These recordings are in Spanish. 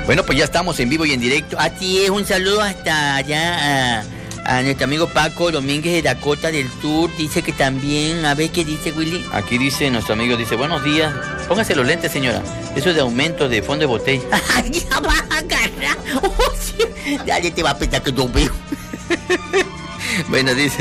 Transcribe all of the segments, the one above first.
Bueno, pues ya estamos en vivo y en directo. Así es, un saludo hasta allá a nuestro amigo Paco Domínguez de Dakota del Sur. Dice que también, a ver qué dice Willy. Aquí dice nuestro amigo, dice, buenos días. Póngase los lentes, señora. Eso es de aumento de fondo de botella. Ya vas a agarrar. Oh, sí. Dale, te va a pensar que yo veo. Bueno, dice.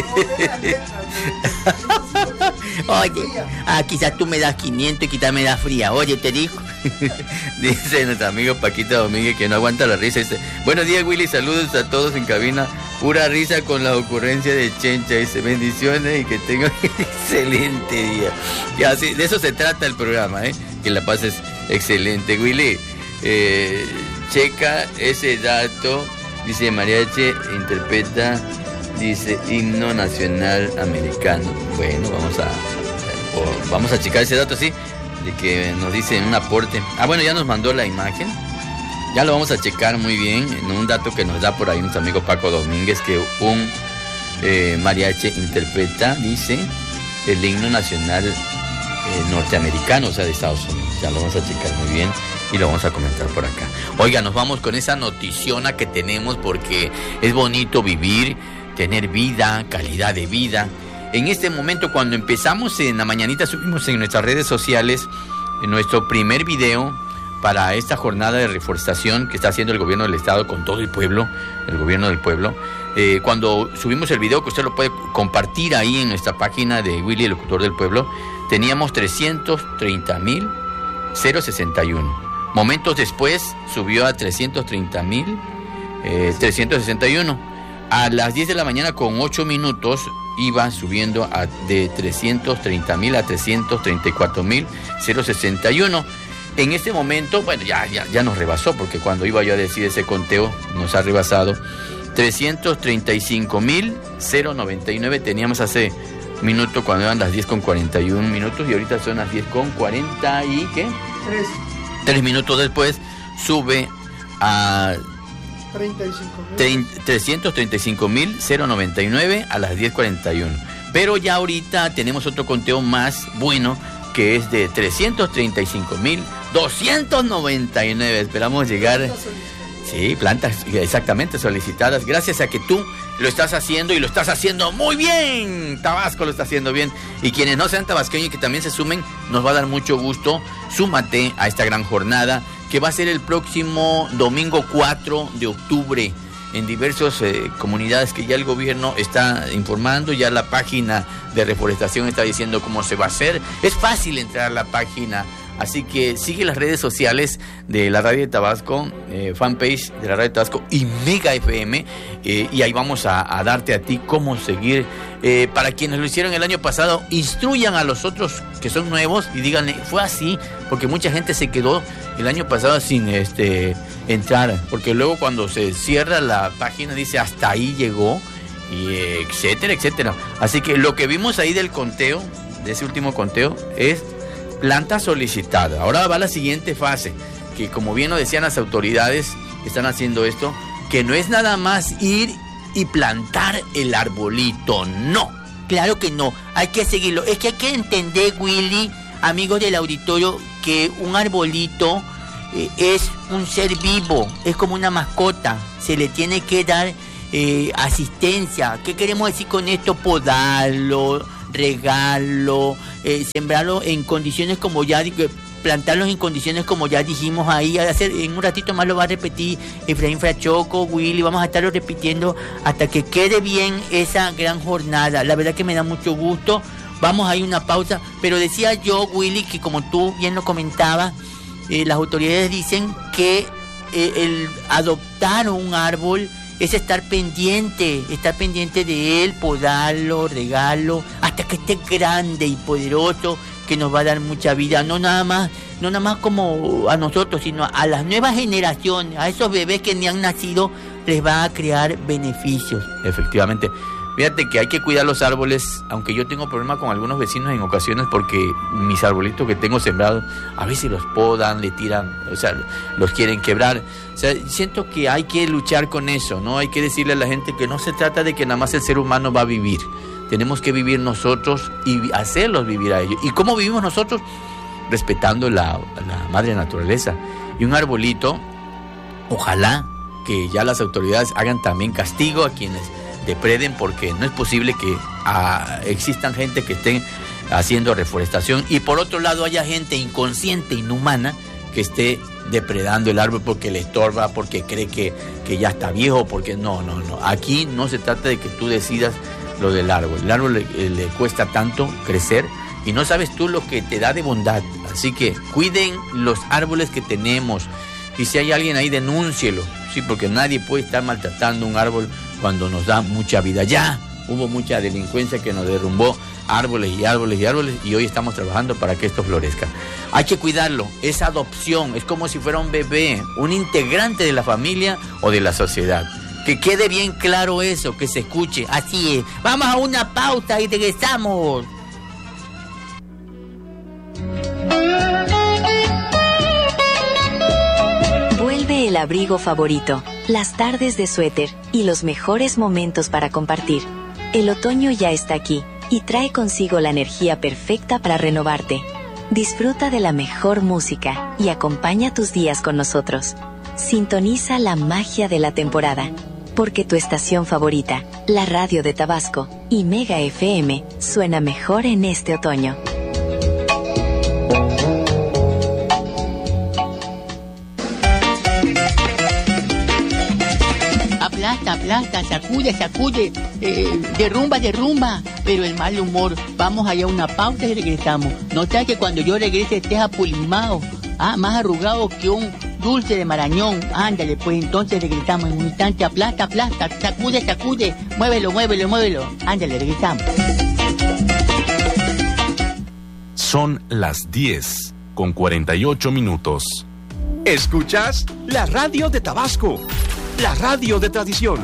Oye, quizás tú me das 500 y quizás me das fría. Oye, te digo. Dice nuestro amigo Paquito Domínguez que no aguanta la risa. Dice, buenos días, Willy, saludos a todos en cabina. Pura risa con la ocurrencia de Chencha. Dice, bendiciones y que tengan excelente día. Y así, de eso se trata el programa, que la pases excelente. Willy, checa ese dato. Dice, mariachi interpreta, dice, himno nacional americano. Bueno, vamos a checar ese dato, sí, de que nos dice un aporte. Bueno, ya nos mandó la imagen. Ya lo vamos a checar muy bien. En un dato que nos da por ahí nuestro amigo Paco Domínguez, que un mariachi interpreta, dice, el himno nacional norteamericano, o sea, de Estados Unidos. Ya lo vamos a checar muy bien y lo vamos a comentar por acá. Oiga, nos vamos con esa noticiona que tenemos, porque es bonito vivir, tener vida, calidad de vida. En este momento, cuando empezamos en la mañanita, subimos en nuestras redes sociales nuestro primer video para esta jornada de reforestación que está haciendo el gobierno del estado con todo el pueblo, el gobierno del pueblo. Cuando subimos el video, que usted lo puede compartir ahí en nuestra página de Willy, el locutor del pueblo, teníamos 330,061. Momentos después subió a 330,361. A las 10 de la mañana con 8 minutos iba subiendo de 330,000 a 334,061. En este momento, bueno, ya nos rebasó, porque cuando iba yo a decir ese conteo nos ha rebasado. 335,099 teníamos hace minuto cuando eran las 10 con 41 minutos, y ahorita son las 10 con 40 y ¿qué? 3 minutos después sube a 335,099 a las 10:41. Pero ya ahorita tenemos otro conteo más bueno, que es de 335,299. Esperamos llegar. Sí, plantas exactamente solicitadas, gracias a que tú lo estás haciendo, y lo estás haciendo muy bien. Tabasco lo está haciendo bien, y quienes no sean tabasqueños y que también se sumen, nos va a dar mucho gusto. Súmate a esta gran jornada que va a ser el próximo domingo 4 de octubre en diversas comunidades que ya el gobierno está informando. Ya la página de reforestación está diciendo cómo se va a hacer. Es fácil entrar a la página. Así que sigue las redes sociales de la Radio de Tabasco, fanpage de la Radio de Tabasco y Mega FM, y ahí vamos a darte a ti cómo seguir. Para quienes lo hicieron el año pasado, instruyan a los otros que son nuevos y díganle, fue así, porque mucha gente se quedó el año pasado sin entrar, porque luego cuando se cierra la página dice hasta ahí llegó, y etcétera, etcétera. Así que lo que vimos ahí del conteo, de ese último conteo, es planta solicitada. Ahora va la siguiente fase, que como bien lo decían las autoridades que están haciendo esto, que no es nada más ir y plantar el arbolito, no, claro que no, hay que seguirlo. Es que hay que entender, Willy, amigos del auditorio, que un arbolito es un ser vivo, es como una mascota, se le tiene que dar asistencia. ¿Qué queremos decir con esto? Podarlo, regarlo, sembrarlo en condiciones como ya, plantarlos en condiciones como ya dijimos ahí. En un ratito más lo va a repetir Efraín Frachoco, Willy, vamos a estarlo repitiendo hasta que quede bien esa gran jornada. La verdad que me da mucho gusto. Vamos a ir a una pausa, pero decía yo, Willy, que como tú bien lo comentabas, las autoridades dicen que el adoptar un árbol es estar pendiente de él, podarlo, regarlo, hasta que esté grande y poderoso, que nos va a dar mucha vida, no nada más como a nosotros, sino a las nuevas generaciones, a esos bebés que ni han nacido, les va a crear beneficios. Efectivamente. Fíjate que hay que cuidar los árboles, aunque yo tengo problemas con algunos vecinos en ocasiones, porque mis arbolitos que tengo sembrados, a veces los podan, le tiran, o sea, los quieren quebrar. O sea, siento que hay que luchar con eso, ¿no? Hay que decirle a la gente que no se trata de que nada más el ser humano va a vivir. Tenemos que vivir nosotros y hacerlos vivir a ellos. ¿Y cómo vivimos nosotros? Respetando la madre naturaleza. Y un arbolito Ojalá que ya las autoridades hagan también castigo a quienes depreden, porque no es posible que existan gente que estén haciendo reforestación y por otro lado haya gente inconsciente, inhumana, que esté depredando el árbol porque le estorba, porque cree que ya está viejo, porque no. Aquí no se trata de que tú decidas lo del árbol. El árbol le cuesta tanto crecer y no sabes tú lo que te da de bondad. Así que cuiden los árboles que tenemos. Y si hay alguien ahí, denúncielo. Sí, porque nadie puede estar maltratando un árbol cuando nos da mucha vida. Ya hubo mucha delincuencia que nos derrumbó árboles y hoy estamos trabajando para que esto florezca. Hay que cuidarlo, es adopción, es como si fuera un bebé, un integrante de la familia o de la sociedad. Que quede bien claro eso, que se escuche. Así es. Vamos a una pausa y regresamos. Vuelve el abrigo favorito, las tardes de suéter y los mejores momentos para compartir. El otoño ya está aquí y trae consigo la energía perfecta para renovarte. Disfruta de la mejor música y acompaña tus días con nosotros. Sintoniza la magia de la temporada, porque tu estación favorita, la radio de Tabasco y Mega FM, suena mejor en este otoño. Aplasta, sacude, derrumba, pero el mal humor. Vamos allá a una pausa y regresamos. No sea que cuando yo regrese estés apulimado, más arrugado que un dulce de Marañón. Ándale, pues entonces regresamos en un instante. Aplasta, sacude, muévelo. Ándale, regresamos. Son las 10:48. ¿Escuchas? La radio de Tabasco, la radio de tradición.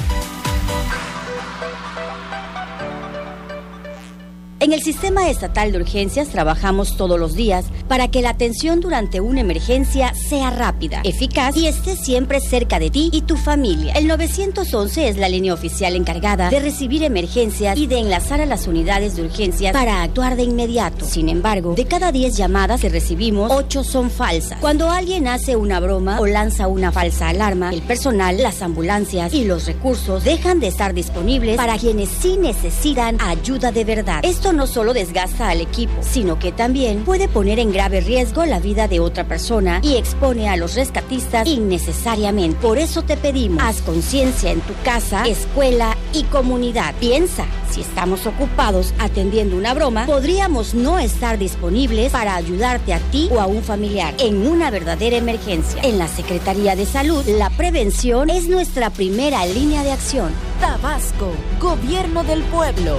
En el Sistema Estatal de Urgencias trabajamos todos los días para que la atención durante una emergencia sea rápida, eficaz y esté siempre cerca de ti y tu familia. El 911 es la línea oficial encargada de recibir emergencias y de enlazar a las unidades de urgencias para actuar de inmediato. Sin embargo, de cada 10 llamadas que recibimos, 8 son falsas. Cuando alguien hace una broma o lanza una falsa alarma, el personal, las ambulancias y los recursos dejan de estar disponibles para quienes sí necesitan ayuda de verdad. Esto no solo desgasta al equipo, sino que también puede poner en grave riesgo la vida de otra persona y expone a los rescatistas innecesariamente. Por eso te pedimos, haz conciencia en tu casa, escuela y comunidad. Piensa, si estamos ocupados atendiendo una broma, podríamos no estar disponibles para ayudarte a ti o a un familiar en una verdadera emergencia. En la Secretaría de Salud, la prevención es nuestra primera línea de acción. Tabasco, Gobierno del Pueblo.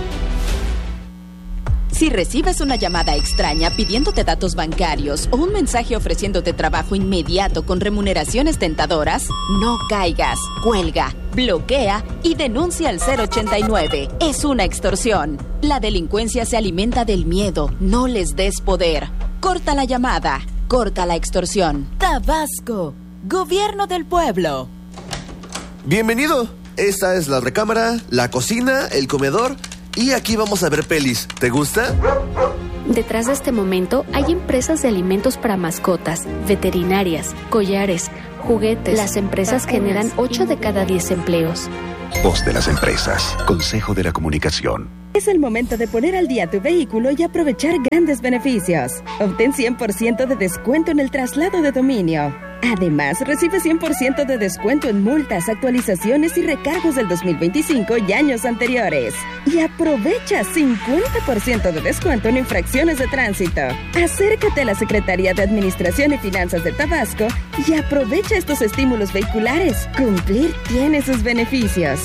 Si recibes una llamada extraña pidiéndote datos bancarios o un mensaje ofreciéndote trabajo inmediato con remuneraciones tentadoras, no caigas, cuelga, bloquea y denuncia al 089. Es una extorsión. La delincuencia se alimenta del miedo. No les des poder. Corta la llamada. Corta la extorsión. Tabasco, Gobierno del Pueblo. Bienvenido. Esta es la recámara, la cocina, el comedor. Y aquí vamos a ver pelis. ¿Te gusta? Detrás de este momento hay empresas de alimentos para mascotas, veterinarias, collares, juguetes. Las empresas generan 8 de cada 10 empleos. Voz de las empresas. Consejo de la Comunicación. Es el momento de poner al día tu vehículo y aprovechar grandes beneficios. Obtén 100% de descuento en el traslado de dominio. Además, recibe 100% de descuento en multas, actualizaciones y recargos del 2025 y años anteriores. Y aprovecha 50% de descuento en infracciones de tránsito. Acércate a la Secretaría de Administración y Finanzas de Tabasco y aprovecha estos estímulos vehiculares. Cumplir tiene sus beneficios.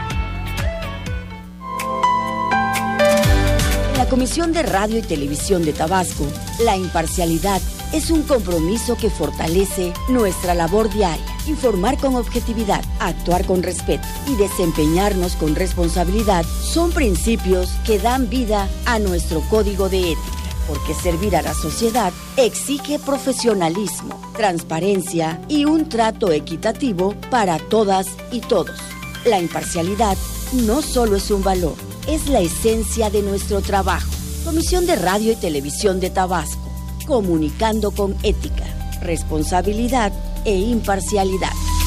La Comisión de Radio y Televisión de Tabasco, la imparcialidad es un compromiso que fortalece nuestra labor diaria. Informar con objetividad, actuar con respeto y desempeñarnos con responsabilidad son principios que dan vida a nuestro código de ética, porque servir a la sociedad exige profesionalismo, transparencia y un trato equitativo para todas y todos. La imparcialidad no solo es un valor, es la esencia de nuestro trabajo. Comisión de Radio y Televisión de Tabasco, comunicando con ética. responsabilidad e imparcialidad.